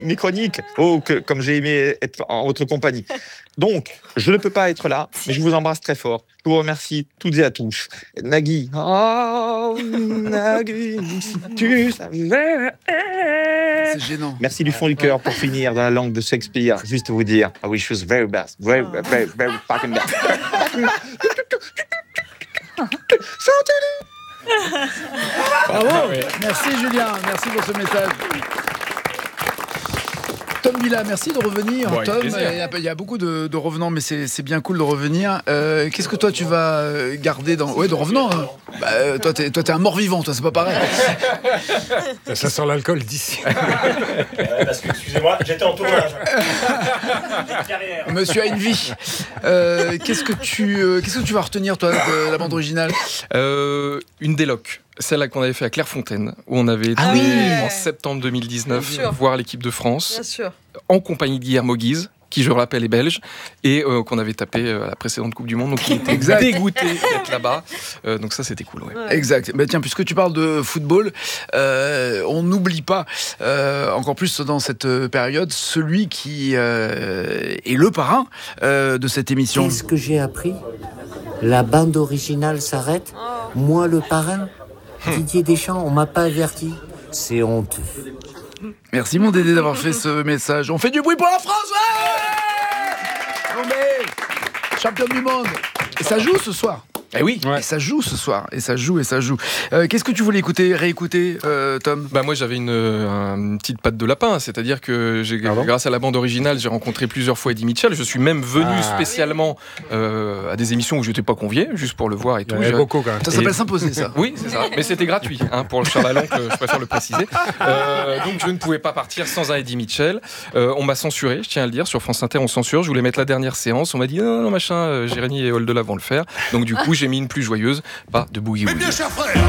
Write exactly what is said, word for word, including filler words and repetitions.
mes chroniques. Oh, que, comme j'ai aimé être en votre compagnie. Donc, je ne peux pas être là, mais je vous embrasse très fort. Je vous remercie toutes et à tous. Nagui. Oh, Nagui, si tu savais. C'est gênant. Merci du fond du cœur pour finir dans la langue de Shakespeare. Juste vous dire, I wish you was very best. Very, very, very fucking best. Bravo. Merci Julien, merci pour ce message. Tom Villa, merci de revenir. Bon, Tom, plaisir. il y, a, il y a beaucoup de, de revenants, mais c'est, c'est bien cool de revenir. Euh, qu'est-ce que toi tu vas garder dans... Ouais, de revenants. Hein. Bah, euh, toi, t'es, toi, t'es un mort-vivant, toi, c'est pas pareil. Ça, ça sent l'alcool d'ici. Euh, parce que, excusez-moi, j'étais en tournage. J'ai une carrière. Monsieur a une vie. Euh, qu'est-ce que tu, euh, qu'est-ce que tu vas retenir, toi, de la bande originale? Euh, une déloc. Celle qu'on avait fait à Clairefontaine, où on avait été Ah oui. en septembre deux mille dix-neuf Bien sûr. voir l'équipe de France, Bien sûr. en compagnie de Guillermo Guise, qui, je le rappelle, est belge, et euh, qu'on avait tapé euh, à la précédente Coupe du Monde, donc il était Exact. dégoûté d'être là-bas. Euh, donc ça, c'était cool. Ouais. Ouais. Exact. Bah tiens, puisque tu parles de football, euh, on n'oublie pas, euh, encore plus dans cette période, celui qui euh, est le parrain euh, de cette émission. Qu'est-ce que j'ai appris? La bande originale s'arrête. Moi, le parrain, Didier Deschamps, on m'a pas averti. C'est honteux. Merci mon Dédé d'avoir fait ce message. On fait du bruit pour la France, ouais. Non mais, champion du monde. Et ça joue ce soir. Eh oui. Et ça joue ce soir. Et ça joue, et ça joue. Euh, qu'est-ce que tu voulais écouter, réécouter, euh, Tom? Bah moi j'avais une, euh, une petite patte de lapin, c'est-à-dire que j'ai, Pardon grâce à la bande originale, j'ai rencontré plusieurs fois Eddie Mitchell. Je suis même venu Ah. spécialement euh, à des émissions où je n'étais pas convié, juste pour le voir et Il tout. y en avait Je- beaucoup quand même. Ça s'appelle Et- s'imposer, ça. Oui, c'est ça. Mais c'était gratuit, hein, pour le Charles Aloncle, je préfère le préciser. Euh, donc je ne pouvais pas partir sans un Eddie Mitchell. Euh, on m'a censuré, je tiens à le dire, sur France Inter, on censure. Je voulais mettre la dernière séance. On m'a dit non, non, machin, euh, Jérémy et Holdelas vont le faire. Donc du coup, j'ai mis une plus joyeuse, pas de Boogie Woogie. Mes bien chers frères,